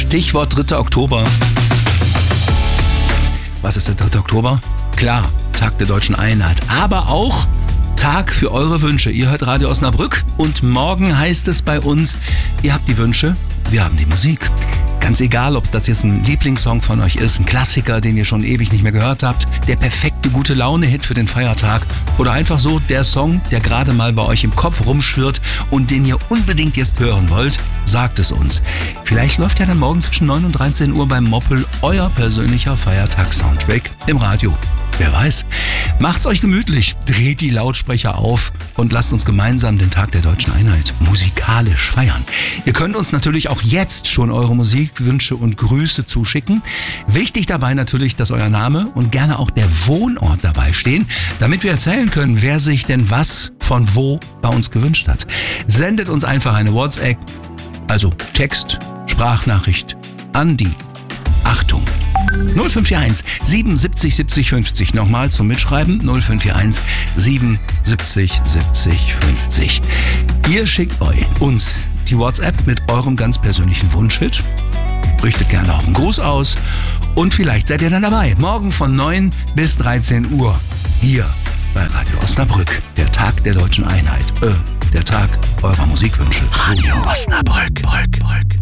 Stichwort 3. Oktober. Was ist der 3. Oktober? Klar, Tag der Deutschen Einheit, aber auch Tag für eure Wünsche. Ihr hört Radio Osnabrück und morgen heißt es bei uns, ihr habt die Wünsche, wir haben die Musik. Ganz egal, ob das jetzt ein Lieblingssong von euch ist, ein Klassiker, den ihr schon ewig nicht mehr gehört habt, der perfekte Gute-Laune-Hit für den Feiertag oder einfach so der Song, der gerade mal bei euch im Kopf rumschwirrt und den ihr unbedingt jetzt hören wollt, sagt es uns. Vielleicht läuft ja dann morgen zwischen 9 und 13 Uhr beim Moppel euer persönlicher Feiertags-Soundtrack im Radio. Wer weiß. Macht's euch gemütlich, dreht die Lautsprecher auf und lasst uns gemeinsam den Tag der Deutschen Einheit musikalisch feiern. Ihr könnt uns natürlich auch jetzt schon eure Musikwünsche und Grüße zuschicken. Wichtig dabei natürlich, dass euer Name und gerne auch der Wohnort dabei stehen, damit wir erzählen können, wer sich denn was von wo bei uns gewünscht hat. Sendet uns einfach eine WhatsApp, also Text, Sprachnachricht an die, Achtung, 0541 77 70 50. Nochmal zum Mitschreiben 0541 77 70 50. Ihr schickt uns die WhatsApp mit eurem ganz persönlichen Wunschhit. Richtet gerne auch einen Gruß aus und vielleicht seid ihr dann dabei. Morgen von 9 bis 13 Uhr hier bei Radio Osnabrück. Der Tag der Deutschen Einheit. Der Tag eurer Musikwünsche. Radio Osnabrück.